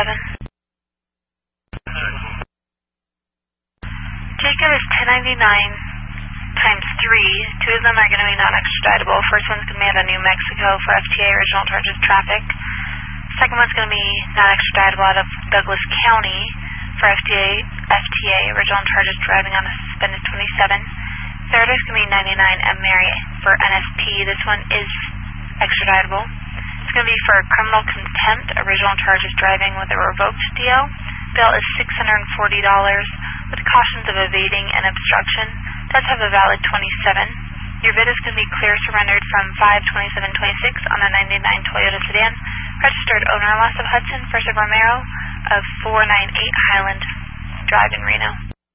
Jacob is 1099 times 3. Two of them are going to be non-extraditable. First one's going to be out of New Mexico for FTA, original charges traffic. Second one's going to be non-extraditable out of Douglas County for FTA, original charges driving on a suspended 27. Third is going to be 99 M. Mary for NSP. This one is extraditable. It's going to be for criminal contempt, original charges driving with a revoked DL. Bail is $640 with cautions of evading and obstruction. Does have a valid 27. Your bid is going to be clear surrendered from 5/27/26 on a 99 Toyota sedan. Registered owner Los of Hudson, First of Romero of 498 Highland Drive in Reno.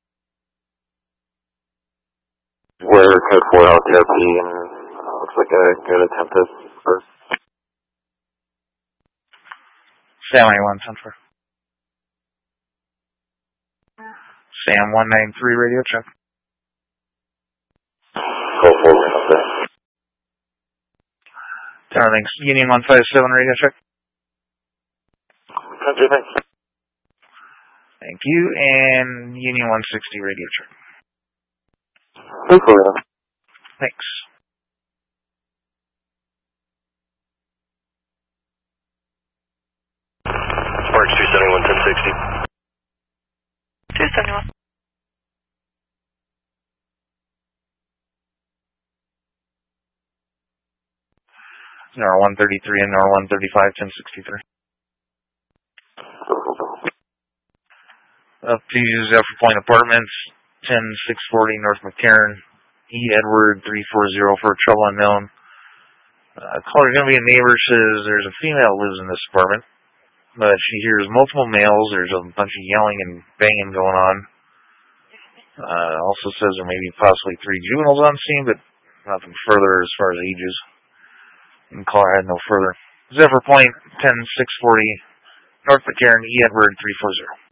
Where code 4 LTRP and looks like a good attempt at first. Sam 81 Central. Sam 193 radio check. Code 4 up there. Thanks. Union 157 radio check. Country, thanks. Thank you. And Union 160 radio check. Code 4 up. Thanks. Sparks 271 1060. 271. NOR 133 and NOR 135 1063. Please Zephyr Point Apartments 10640 North McCarran, E. Edward 340 for trouble unknown. Caller's going to be a neighbor, says there's a female who lives in this apartment, but she hears multiple males. There's a bunch of yelling and banging going on. Also says there may be possibly 3 juveniles on scene, but nothing further as far as ages. And caller had no further. Zephyr Point 10640 North McCarran, E. Edward 340.